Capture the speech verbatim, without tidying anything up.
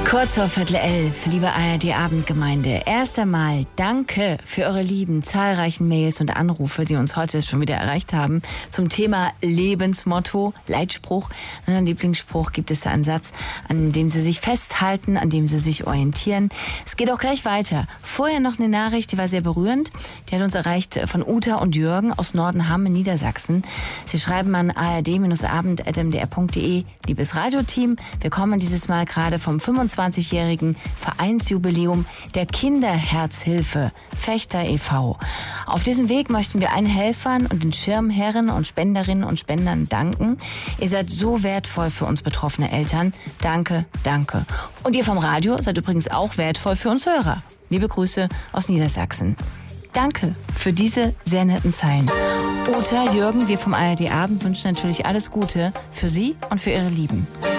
Kurz vor Viertel elf, liebe A R D-Abendgemeinde. Erst einmal danke für eure lieben, zahlreichen Mails und Anrufe, die uns heute schon wieder erreicht haben, zum Thema Lebensmotto, Leitspruch. Ein Lieblingsspruch, gibt es da einen Satz, an dem Sie sich festhalten, an dem Sie sich orientieren. Es geht auch gleich weiter. Vorher noch eine Nachricht, die war sehr berührend. Die hat uns erreicht von Uta und Jürgen aus Nordenham in Niedersachsen. Sie schreiben an a r d abend at m d r punkt d e. Liebes Radioteam, wir kommen dieses Mal gerade vom fünfundzwanzigjährigen Vereinsjubiläum der Kinderherzhilfe Fechter e V Auf diesem Weg möchten wir allen Helfern und den Schirmherren und Spenderinnen und Spendern danken. Ihr seid so wertvoll für uns betroffene Eltern. Danke, danke. Und ihr vom Radio seid übrigens auch wertvoll für uns Hörer. Liebe Grüße aus Niedersachsen. Danke für diese sehr netten Zeilen. Uta, Jürgen, wir vom A R D Abend wünschen natürlich alles Gute für Sie und für Ihre Lieben.